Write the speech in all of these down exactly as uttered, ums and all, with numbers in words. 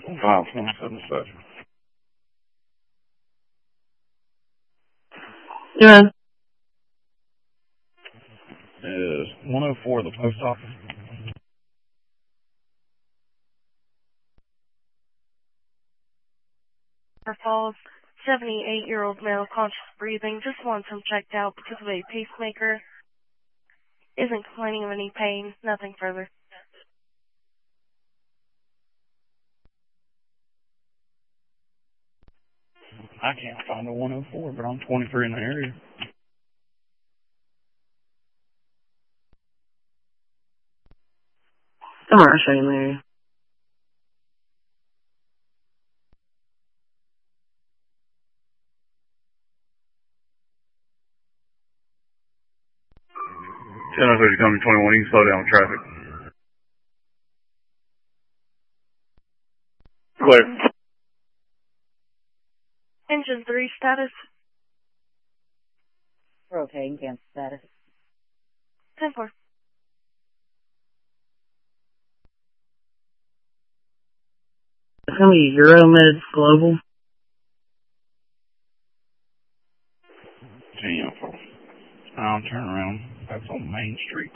five twenty-seven dispatch. Yeah. Is one oh four the post office. Falls, seventy-eight-year-old male, conscious breathing, just wants him checked out because of a pacemaker. Isn't complaining of any pain, nothing further. I can't find a one oh four, but I'm twenty-three in the area. Somewhere I'll show you later. ten oh three to Company twenty-one, you can slow down with traffic. Clear. Engine three status. Rotating cancel status. ten four. It's going to be Euromeds Global. Damn. I'll turn around. That's on Main Street.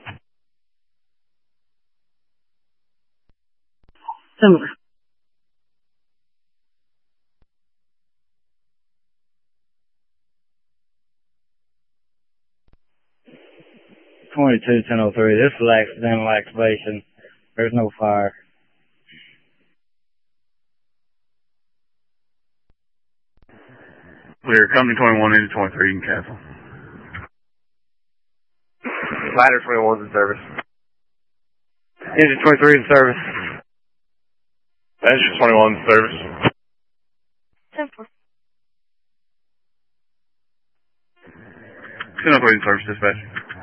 Similar. twenty-two ten oh three. This is an accidental activation. There's no fire. Clear. Company twenty-one into twenty-three, you can cancel. Ladder twenty-one's in service. Engine twenty-three in service. Engine twenty-one in service. ten four. ten oh three in service, dispatch.